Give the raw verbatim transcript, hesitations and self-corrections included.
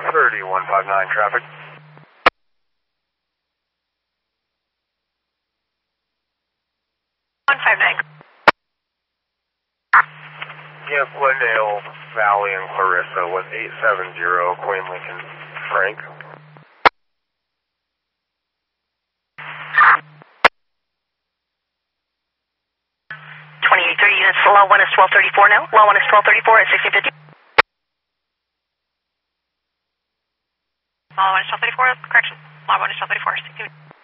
thirty-one fifty-nine traffic. one five nine. Yeah, Glendale Valley and Clarissa with eight seven zero, Queen Lincoln Frank. twenty-eight thirty units, law one is twelve thirty-four now. Law one is twelve thirty-four at sixteen fifty. Law one is twelve thirty-four, correction. Law one is twelve thirty-four, sixteen fifty.